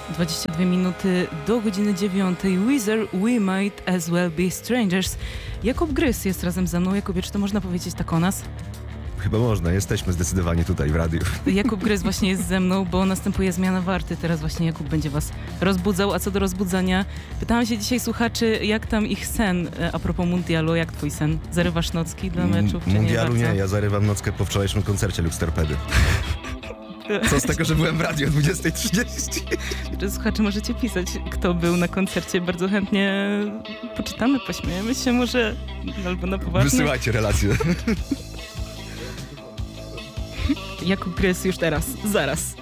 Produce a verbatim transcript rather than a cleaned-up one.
dwadzieścia dwie minuty do godziny dziewiątej. Weezer, We Might As Well Be Strangers. Jakub Grys jest razem ze mną. Jakubie, czy to można powiedzieć tak o nas? Chyba można, jesteśmy zdecydowanie tutaj w radiu. Jakub Grys właśnie jest ze mną, bo następuje zmiana warty. Teraz właśnie Jakub będzie was rozbudzał. A co do rozbudzania, pytałam się dzisiaj słuchaczy, jak tam ich sen a propos mundialu. Jak twój sen? Zarywasz nocki dla meczów, czy Mundialu nie? nie, ja zarywam nockę po wczorajszym koncercie Lux Torpedy. Co z tego, że byłem w radiu o dwudziestej trzydzieści? Słuchacze, możecie pisać, kto był na koncercie. Bardzo chętnie poczytamy, pośmiejemy się może, albo na poważnie. Wysyłajcie relacje. Jakub Grys już teraz, zaraz.